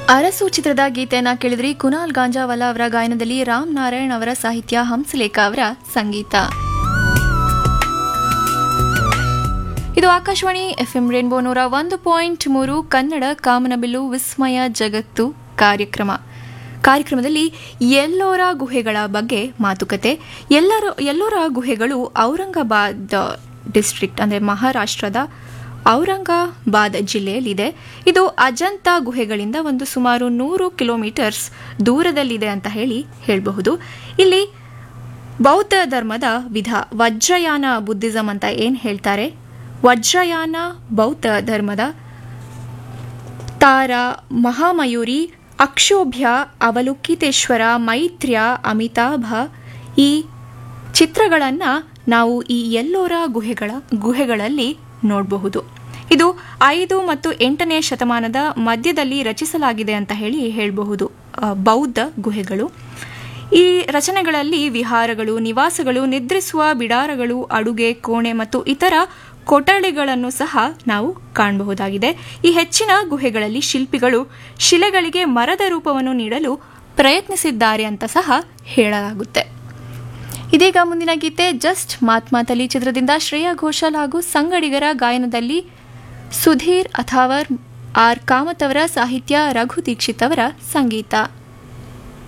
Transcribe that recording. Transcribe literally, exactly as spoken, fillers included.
ಅರಸು ಚಿತ್ರದ ಗೀತೆಯನ್ನ ಕೇಳಿದ್ರಿ. ಕುನಾಲ್ ಗಾಂಜಾವಾಲಾ ಅವರ ಗಾಯನದಲ್ಲಿ ರಾಮ್ ನಾರಾಯಣ್ ಅವರ ಸಾಹಿತ್ಯ, ಹಂಸಲೇಖ ಅವರ ಸಂಗೀತ. ಇದು ಆಕಾಶವಾಣಿ ಎಫ್ಎಂ ರೇನ್ಬೋ ನೂರ ಒಂದು ಪಾಯಿಂಟ್ ಮೂರು ಕನ್ನಡ ಕಾಮನಬಿಲ್ಲು ವಿಸ್ಮಯ ಜಗತ್ತು ಕಾರ್ಯಕ್ರಮ. ಕಾರ್ಯಕ್ರಮದಲ್ಲಿ ಎಲ್ಲೋರ ಗುಹೆಗಳ ಬಗ್ಗೆ ಮಾತುಕತೆ. ಎಲ್ಲರ ಎಲ್ಲೋರ ಗುಹೆಗಳು ಔರಂಗಾಬಾದ್ ಡಿಸ್ಟ್ರಿಕ್ಟ್ ಅಂದರೆ ಮಹಾರಾಷ್ಟ್ರದ ಔರಂಗಾಬಾದ್ ಜಿಲ್ಲೆಯಲ್ಲಿದೆ. ಇದು ಅಜಂತಾ ಗುಹೆಗಳಿಂದ ಒಂದು ಸುಮಾರು ನೂರು ಕಿಲೋಮೀಟರ್ಸ್ ದೂರದಲ್ಲಿದೆ ಅಂತ ಹೇಳಿ ಹೇಳಬಹುದು. ಇಲ್ಲಿ ಬೌದ್ಧ ಧರ್ಮದ ವಿಧ ವಜ್ರಯಾನ ಬುದ್ಧಿಸಂ ಅಂತ ಏನು ಹೇಳ್ತಾರೆ, ವಜ್ರಯಾನ ಬೌದ್ಧ ಧರ್ಮದ ತಾರ, ಮಹಾಮಯೂರಿ, ಅಕ್ಷೋಭ್ಯ, ಅವಲೋಕಿತೇಶ್ವರ, ಮೈತ್ರ್ಯ, ಅಮಿತಾಭ ಈ ಚಿತ್ರಗಳನ್ನು ನಾವು ಈ ಎಲ್ಲೋರ ಗುಹೆಗಳ ಗುಹೆಗಳಲ್ಲಿ ನೋಡಬಹುದು. ಇದು ಐದು ಮತ್ತು ಎಂಟನೇ ಶತಮಾನದ ಮಧ್ಯದಲ್ಲಿ ರಚಿಸಲಾಗಿದೆ ಅಂತ ಹೇಳಿ ಹೇಳಬಹುದು. ಬೌದ್ಧ ಗುಹೆಗಳು ಈ ರಚನೆಗಳಲ್ಲಿ ವಿಹಾರಗಳು, ನಿವಾಸಗಳು, ನಿದ್ರಿಸುವ ಬಿಡಾರಗಳು, ಅಡುಗೆ ಕೋಣೆ ಮತ್ತು ಇತರ ಕೊಠಡಿಗಳನ್ನು ಸಹ ನಾವು ಕಾಣಬಹುದಾಗಿದೆ. ಈ ಹೆಚ್ಚಿನ ಗುಹೆಗಳಲ್ಲಿ ಶಿಲ್ಪಿಗಳು ಶಿಲೆಗಳಿಗೆ ಮರದ ರೂಪವನ್ನು ನೀಡಲು ಪ್ರಯತ್ನಿಸಿದ್ದಾರೆ ಅಂತ ಸಹ ಹೇಳಲಾಗುತ್ತೆ. ಇದೀಗ ಮುಂದಿನ ಗೀತೆ ಜಸ್ಟ್ ಮಾತ್ ಮಾತಲಿ ಚಿತ್ರದಿಂದ ಶ್ರೇಯಾ ಘೋಷಾಲ್ ಹಾಗೂ ಸಂಗಡಿಗರ ಗಾಯನದಲ್ಲಿ ಸುಧೀರ್ ಅಥಾವರ್, ಆರ್ ಕಾಮತ್ ಅವರ ಸಾಹಿತ್ಯ, ರಘು ದೀಕ್ಷಿತ್ ಅವರ ಸಂಗೀತ.